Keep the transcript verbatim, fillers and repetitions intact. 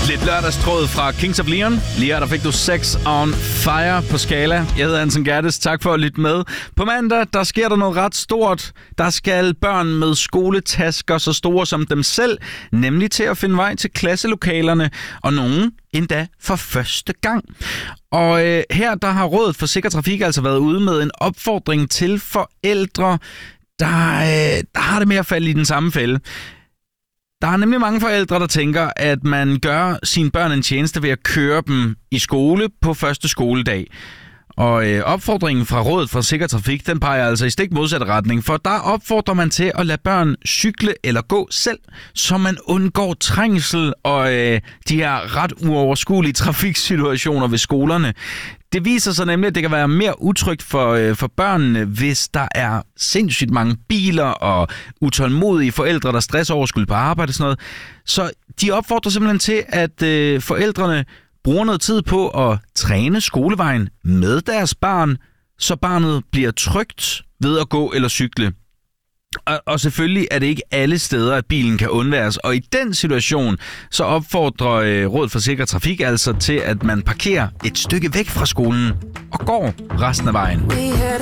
Lidt lørdagstråd fra Kings of Leon. Lige her, der fik du Sex on Fire på Skala. Jeg hedder Hansen Gerdes. Tak for at lytte med. På mandag, der sker der noget ret stort. Der skal børn med skoletasker så store som dem selv, nemlig til at finde vej til klasselokalerne, og nogen endda for første gang. Og øh, her, der har Rådet for Sikker Trafik altså været ude med en opfordring til forældre, der, øh, der har det med at falde i den samme fælde. Der er nemlig mange forældre, der tænker, at man gør sine børn en tjeneste ved at køre dem i skole på første skoledag. Og øh, opfordringen fra Rådet for Sikker Trafik, den peger altså i stik modsatte retning, for der opfordrer man til at lade børn cykle eller gå selv, så man undgår trængsel og øh, de her ret uoverskuelige trafiksituationer ved skolerne. Det viser sig nemlig, at det kan være mere utrygt for, øh, for børnene, hvis der er sindssygt mange biler og utålmodige forældre, der stresser over at skulle på arbejde og sådan noget. Så de opfordrer simpelthen til, at øh, forældrene bruger noget tid på at træne skolevejen med deres barn, så barnet bliver trygt ved at gå eller cykle. Og, og selvfølgelig er det ikke alle steder, at bilen kan undværes. Og i den situation, så opfordrer øh, Rådet for Sikker Trafik altså til, at man parkerer et stykke væk fra skolen og går resten af vejen.